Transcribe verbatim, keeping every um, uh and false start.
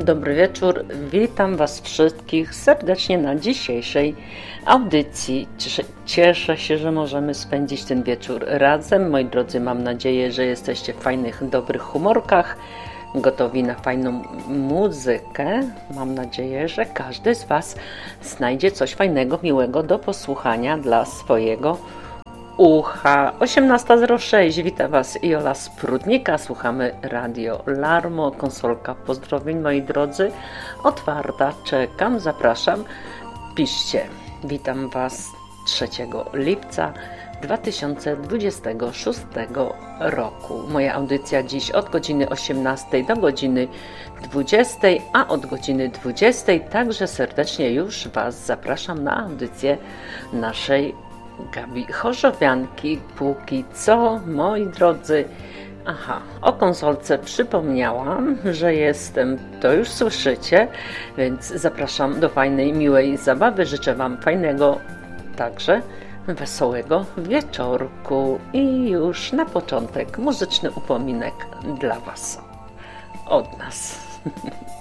dobry wieczór. Witam Was wszystkich serdecznie na dzisiejszej audycji. Cieszę, cieszę się, że możemy spędzić ten wieczór razem. Moi drodzy, mam nadzieję, że jesteście w fajnych, dobrych humorkach, gotowi na fajną muzykę. Mam nadzieję, że każdy z Was znajdzie coś fajnego, miłego do posłuchania dla swojego ucha. osiemnasta zero sześć, wita Was Jola z Prudnika, słuchamy Radio Larmo, konsolka pozdrowień, moi drodzy, otwarta, czekam, zapraszam, piszcie. Witam Was trzeciego lipca dwa tysiące dwudziestego szóstego roku. Moja audycja dziś od godziny osiemnastej do godziny dwudziestej, a od godziny dwudziestej także serdecznie już Was zapraszam na audycję naszej Gabi Chorzowianki. Póki co, moi drodzy, aha, o konsolce przypomniałam, że jestem, to już słyszycie, więc zapraszam do fajnej, miłej zabawy. Życzę Wam fajnego, także wesołego wieczorku i już na początek muzyczny upominek dla Was, od nas.